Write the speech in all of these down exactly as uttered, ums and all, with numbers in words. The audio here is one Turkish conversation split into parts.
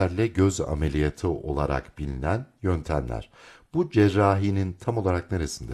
göz ameliyatı olarak bilinen yöntemler. Bu cerrahinin tam olarak neresinde?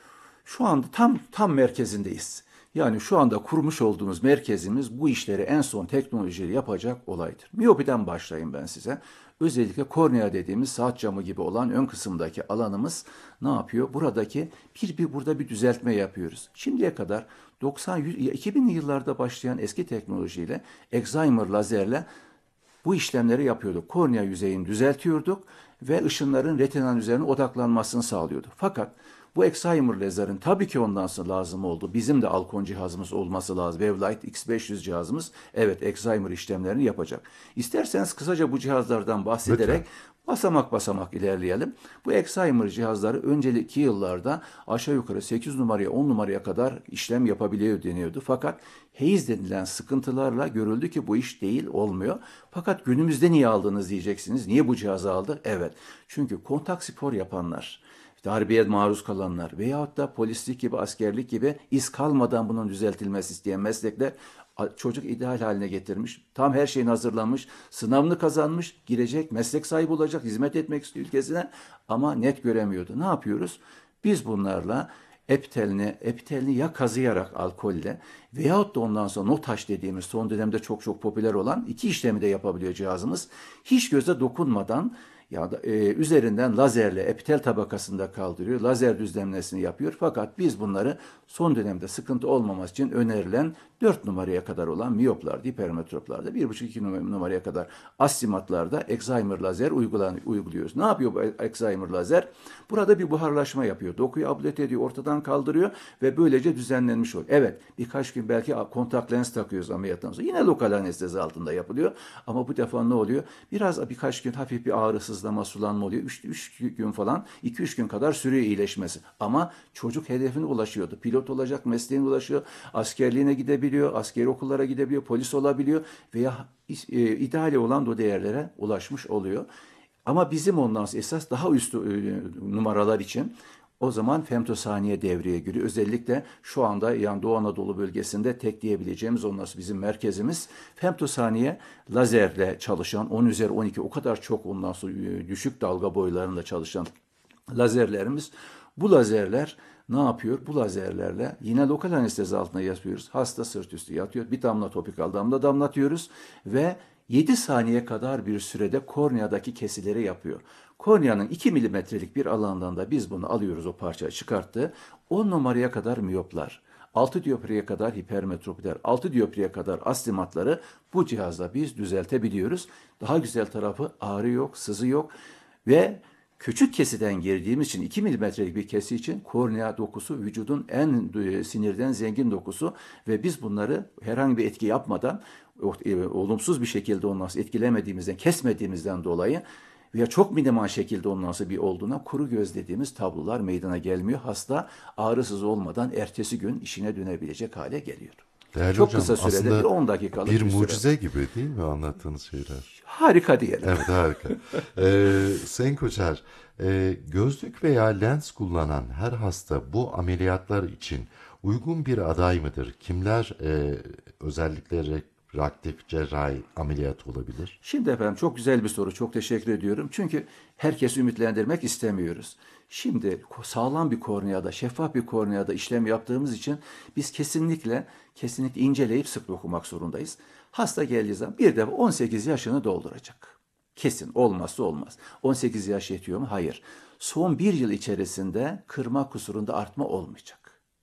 Şu anda tam tam merkezindeyiz. Yani şu anda kurmuş olduğumuz merkezimiz bu işleri en son teknolojiyle yapacak olaydır. Miyopiden başlayayım ben size. Özellikle kornea dediğimiz saat camı gibi olan ön kısımdaki alanımız ne yapıyor? Buradaki bir bir burada bir düzeltme yapıyoruz. Şimdiye kadar doksan iki binli yıllarda başlayan eski teknolojiyle Excimer lazerle bu işlemleri yapıyorduk. Kornea yüzeyini düzeltiyorduk ve ışınların retinanın üzerine odaklanmasını sağlıyorduk. Fakat bu Excimer lazerin tabii ki ondan sonra lazım oldu. Bizim de Alcon cihazımız olması lazım. Wavelight X beş yüz cihazımız evet Excimer işlemlerini yapacak. İsterseniz kısaca bu cihazlardan Lütfen. bahsederek basamak basamak ilerleyelim. Bu Excimer cihazları önceki yıllarda aşağı yukarı sekiz numaraya on numaraya kadar işlem yapabiliyor deniyordu. Fakat Hayes denilen sıkıntılarla görüldü ki bu iş değil olmuyor. Fakat günümüzde niye aldınız diyeceksiniz. Niye bu cihazı aldık? Evet. Çünkü kontak spor yapanlar, darbeye maruz kalanlar veyahut da polislik gibi, askerlik gibi iz kalmadan bunun düzeltilmesi isteyen meslekler çocuk ideal haline getirmiş. Tam her şeyin hazırlanmış, sınavını kazanmış, girecek, meslek sahibi olacak, hizmet etmek istiyor ülkesine ama net göremiyordu. Ne yapıyoruz? Biz bunlarla epitelini, epitelini ya kazıyarak alkolle veyahut da ondan sonra notaş dediğimiz son dönemde çok çok popüler olan iki işlemi de yapabiliyor cihazımız. Hiç göze dokunmadan ya da e, üzerinden lazerle epitel tabakasında kaldırıyor. Lazer düzlemlemesini yapıyor. Fakat biz bunları son dönemde sıkıntı olmaması için önerilen dört numaraya kadar olan miyoplarda, hipermetroplarda, bir buçuk iki numaraya kadar astigmatlarda Excimer lazer uygulan, uyguluyoruz. Ne yapıyor bu Excimer lazer? Burada bir buharlaşma yapıyor. Dokuyu ablet ediyor, ortadan kaldırıyor ve böylece düzenlenmiş oluyor. Evet, birkaç gün belki kontak lens takıyoruz ameliyattan sonra. Yine lokal anestezi altında yapılıyor. Ama bu defa ne oluyor? Biraz birkaç gün hafif bir ağrısızlama, sulanma oluyor. üç gün falan, iki üç gün kadar sürüyor iyileşmesi. Ama çocuk hedefine ulaşıyordu. Pilot olacak, mesleğine ulaşıyor, askerliğine gidebiliyor, askeri okullara gidebiliyor, polis olabiliyor veya e, ideali olan o değerlere ulaşmış oluyor. Ama bizim ondan sonra esas daha üst e, numaralar için o zaman femtosaniye devreye giriyor. Özellikle şu anda yani Doğu Anadolu bölgesinde tek diyebileceğimiz ondan sonra bizim merkezimiz femtosaniye lazerle çalışan on üzeri on iki o kadar çok ondan sonra e, düşük dalga boylarında çalışan lazerlerimiz. Bu lazerler ne yapıyor? Bu lazerlerle yine lokal anestezi altında yapıyoruz. Hasta sırt üstü yatıyor. Bir damla topikal damla damlatıyoruz ve yedi saniye kadar bir sürede korneadaki kesileri yapıyor. Korneanın iki milimetrelik bir alandan da biz bunu alıyoruz o parçayı çıkarttı. on numaraya kadar miyoplar, altı diyopriye kadar hipermetropiler, altı diyopriye kadar astigmatları bu cihazla biz düzeltebiliyoruz. Daha güzel tarafı ağrı yok, sızı yok ve küçük kesiden girdiğimiz için iki milimetrelik bir kesi için kornea dokusu vücudun en sinirden zengin dokusu ve biz bunları herhangi bir etki yapmadan olumsuz bir şekilde ondan etkilemediğimizden, kesmediğimizden dolayı veya çok minimal şekilde ondan sonra bir olduğuna kuru göz dediğimiz tablolar meydana gelmiyor. Hasta ağrısız olmadan ertesi gün işine dönebilecek hale geliyor. Değerli Çok hocam, kısa sürede bir aslında on dakikalık bir bir süre. mucize gibi değil mi anlattığınız şeyler? Harika diyelim. Evet, harika. Ee, Sayın Koçer, e, gözlük veya lens kullanan her hasta bu ameliyatlar için uygun bir aday mıdır? Kimler e, özellikle refraktif cerrahi ameliyat olabilir? Şimdi efendim çok güzel bir soru. Çok teşekkür ediyorum. Çünkü herkesi ümitlendirmek istemiyoruz. Şimdi sağlam bir korneada, şeffaf bir korneada işlem yaptığımız için biz kesinlikle kesinlikle inceleyip sık dokumak zorundayız. Hasta geldiği zaman bir defa on sekiz yaşını dolduracak. Kesin olmazsa olmaz. on sekiz yaş yetiyor mu? Hayır. Son bir yıl içerisinde kırma kusurunda artma olmayacak.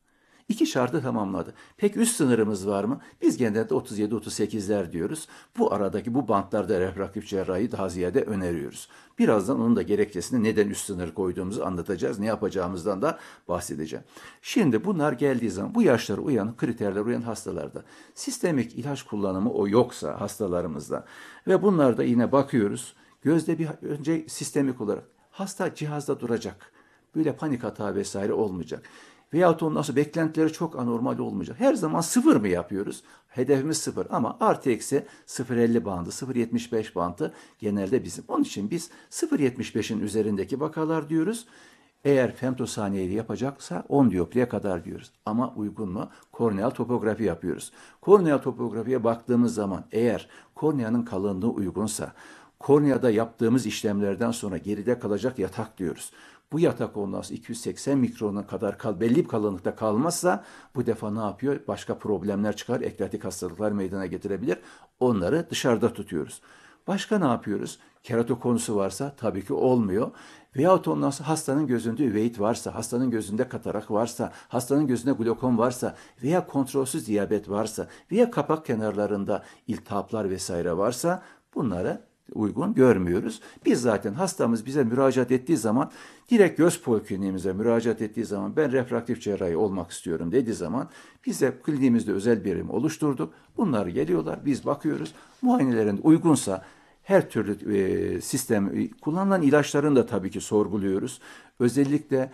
İki şartı tamamladı. Pek üst sınırımız var mı? Biz genelde otuz yedi otuz sekizler diyoruz. Bu aradaki bu bantlarda refraktif cerrahi daha ziyade öneriyoruz. Birazdan onun da gerekçesini neden üst sınır koyduğumuzu anlatacağız. Ne yapacağımızdan da bahsedeceğim. Şimdi bunlar geldiği zaman bu yaşlara uyan, kriterler uyan hastalarda sistemik ilaç kullanımı o yoksa hastalarımızda ve bunlarda yine bakıyoruz. Gözde bir önce sistemik olarak hasta cihazda duracak. Böyle panik hata vesaire olmayacak. Veyahut ondan sonra beklentileri çok anormal olmayacak. Her zaman sıfır mı yapıyoruz? Hedefimiz sıfır ama artı eksi sıfır virgül elli bandı, sıfır virgül yetmiş beş bandı genelde bizim. Onun için biz sıfır virgül yetmiş beşin üzerindeki vakalar diyoruz. Eğer femtosaniyeyi yapacaksa on diyopriye kadar diyoruz. Ama uygun mu? Korneal topografi yapıyoruz. Korneal topografiye baktığımız zaman eğer korneanın kalınlığı uygunsa, Korneada yaptığımız işlemlerden sonra geride kalacak yatak diyoruz. Bu yatak ondan sonra iki yüz seksen mikrona kadar kal, belli bir kalınlıkta kalmazsa bu defa ne yapıyor? Başka problemler çıkar, ekletik hastalıklar meydana getirebilir. Onları dışarıda tutuyoruz. Başka ne yapıyoruz? Keratokonusu varsa tabii ki olmuyor. Veyahut ondan sonra hastanın gözünde üveit varsa, hastanın gözünde katarak varsa, hastanın gözünde glokom varsa veya kontrolsüz diyabet varsa veya kapak kenarlarında iltihaplar vesaire varsa bunlara uygun görmüyoruz. Biz zaten hastamız bize müracaat ettiği zaman direkt göz polikliniğimize müracaat ettiği zaman ben refraktif cerrahi olmak istiyorum dediği zaman biz de kliniğimizde özel birim oluşturduk. Bunlar geliyorlar, biz bakıyoruz. Muayenelerin uygunsa her türlü e, sistem, e, kullanılan ilaçların da tabii ki sorguluyoruz. Özellikle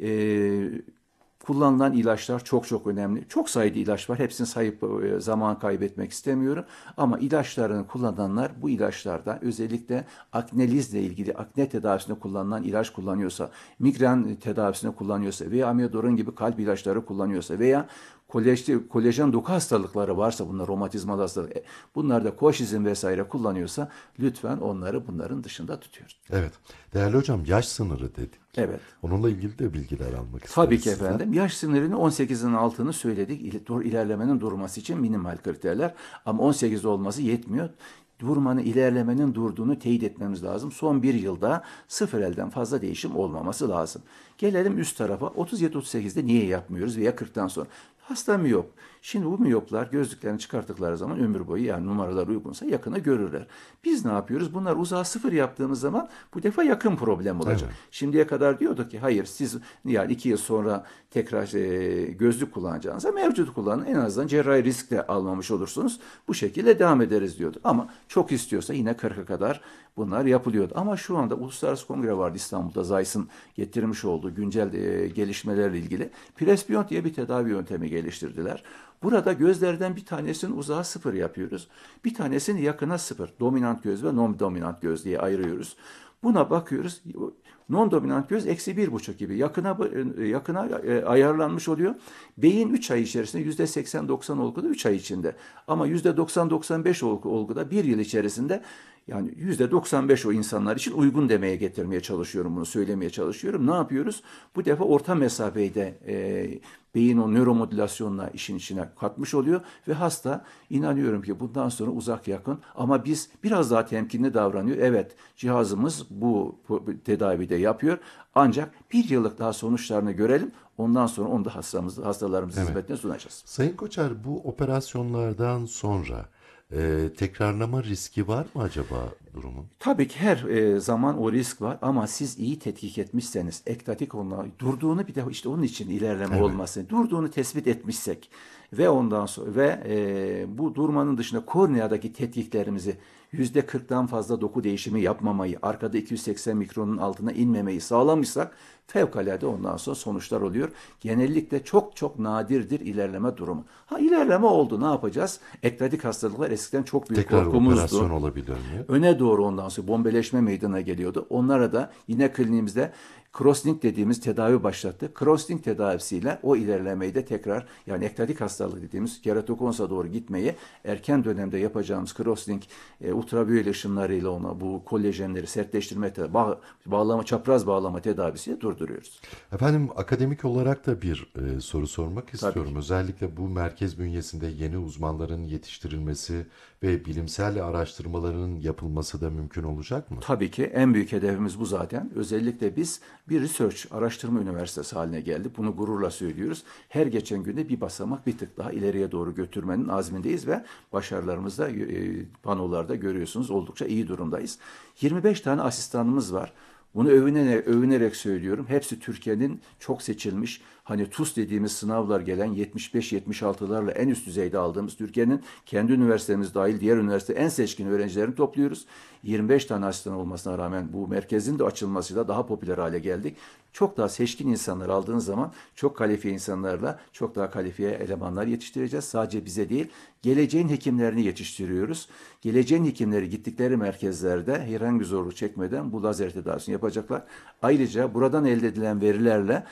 e, kullanılan ilaçlar çok çok önemli. Çok sayıda ilaç var. Hepsini sayıp e, zaman kaybetmek istemiyorum. Ama ilaçlarını kullananlar bu ilaçlarda özellikle aknelizle ilgili akne tedavisinde kullanılan ilaç kullanıyorsa, migren tedavisinde kullanıyorsa veya amiodarone gibi kalp ilaçları kullanıyorsa veya Kolej, kolajen doku hastalıkları varsa bunlar romatizmal hastalık, bunlar da koşizm vesaire kullanıyorsa lütfen onları bunların dışında tutuyoruz. Evet. Değerli hocam, yaş sınırı dedik. Evet. Onunla ilgili de bilgiler almak isteriz. Tabii ki sizden. efendim. Yaş sınırını on sekizin altını söyledik. İl- ilerlemenin durması için minimal kriterler. Ama on sekiz olması yetmiyor. Durmanın, ilerlemenin durduğunu teyit etmemiz lazım. Son bir yılda sıfır elden fazla değişim olmaması lazım. Gelelim üst tarafa. otuz yedi otuz sekizde niye yapmıyoruz veya kırktan sonra? Hasta miyop. Şimdi bu miyoplar gözlüklerini çıkarttıkları zaman ömür boyu yani numaralar uygunsa yakını görürler. Biz ne yapıyoruz? Bunlar uzağa sıfır yaptığımız zaman bu defa yakın problem olacak. Evet. Şimdiye kadar diyorduk ki hayır siz yani iki yıl sonra tekrar e, gözlük kullanacağınıza mevcut kullanın. En azından cerrahi risk de almamış olursunuz. Bu şekilde devam ederiz diyorduk. Ama çok istiyorsa yine kırka kadar bunlar yapılıyordu. Ama şu anda Uluslararası Kongre vardı İstanbul'da Zays'ın getirmiş olduğu güncel e, gelişmelerle ilgili. Presbyon diye bir tedavi yöntemi geliştirdiler. Burada gözlerden bir tanesini uzağa sıfır yapıyoruz. Bir tanesini yakına sıfır. Dominant göz ve non-dominant göz diye ayırıyoruz. Buna bakıyoruz. Non-dominant göz eksi bir buçuk gibi yakına yakına e, ayarlanmış oluyor. Beyin üç ay içerisinde yüzde seksen doksan olguda üç ay içinde. Ama yüzde doksan doksan beş olguda bir yıl içerisinde yani yüzde doksan beş o insanlar için uygun demeye getirmeye çalışıyorum bunu söylemeye çalışıyorum. Ne yapıyoruz? Bu defa orta mesafeyi de e, beyin o nöromodülasyonla işin içine katmış oluyor ve hasta inanıyorum ki bundan sonra uzak yakın ama biz biraz daha temkinli davranıyor. Evet cihazımız bu, bu tedavide yapıyor ancak bir yıllık daha sonuçlarını görelim. Ondan sonra onu da hastamız, hastalarımızın Evet. hizmetine sunacağız. Sayın Koçer, bu operasyonlardan sonra e, tekrarlama riski var mı acaba durumun? Tabii ki her e, zaman o risk var ama siz iyi tetkik etmişseniz, ektatik onunla durduğunu bir de işte onun için ilerleme Evet. olmasını, durduğunu tespit etmişsek ve ondan sonra ve e, bu durmanın dışında korneadaki tetkiklerimizi yüzde kırktan fazla doku değişimi yapmamayı, arkada iki yüz seksen mikronun altına inmemeyi sağlamışsak fevkalade ondan sonra sonuçlar oluyor. Genellikle çok çok nadirdir ilerleme durumu. Ha ilerleme oldu ne yapacağız? Ektatik hastalıklar eskiden çok büyük Tekrar korkumuzdu. operasyon olabiliyor mu? Öne doğru ondan sonra bombeleşme meydana geliyordu. Onlara da yine kliniğimizde crosslink dediğimiz tedavi başlattı. Crosslink tedavisiyle o ilerlemeyi de tekrar yani ektatik hastalığı dediğimiz keratokonsa doğru gitmeyi erken dönemde yapacağımız crosslink e, ultraviyole ışınlarıyla ona bu kolajenleri sertleştirme, bağ, bağlama, çapraz bağlama tedavisiyle durduruyoruz. Efendim, akademik olarak da bir e, soru sormak istiyorum. ki. Özellikle bu merkez bünyesinde yeni uzmanların yetiştirilmesi ve bilimsel araştırmaların yapılması da mümkün olacak mı? Tabii ki en büyük hedefimiz bu zaten. Özellikle biz bir research, araştırma üniversitesi haline geldik. Bunu gururla söylüyoruz. Her geçen günde bir basamak bir tık daha ileriye doğru götürmenin azmindeyiz ve başarılarımızı da e, panolarda görüyorsunuz. Oldukça iyi durumdayız. yirmi beş tane asistanımız var. Bunu övünerek, övünerek söylüyorum. Hepsi Türkiye'nin çok seçilmiş, hani TUS dediğimiz sınavlar gelen yetmiş beş yetmiş altılarla en üst düzeyde aldığımız Türkiye'nin kendi üniversitemiz dahil diğer üniversite en seçkin öğrencilerini topluyoruz. yirmi beş tane asistan olmasına rağmen bu merkezin de açılmasıyla daha popüler hale geldik. Çok daha seçkin insanlar aldığınız zaman çok kalifiye insanlarla çok daha kalifiye elemanlar yetiştireceğiz. Sadece bize değil, geleceğin hekimlerini yetiştiriyoruz. Geleceğin hekimleri gittikleri merkezlerde herhangi bir zorluk çekmeden bu lazer tedavisini yapacaklar. Ayrıca buradan elde edilen verilerle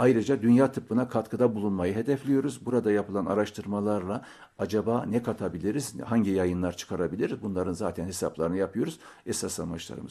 Ayrıca dünya tıbbına katkıda bulunmayı hedefliyoruz. Burada yapılan araştırmalarla acaba ne katabiliriz, hangi yayınlar çıkarabiliriz? Bunların zaten hesaplarını yapıyoruz. Esas amaçlarımız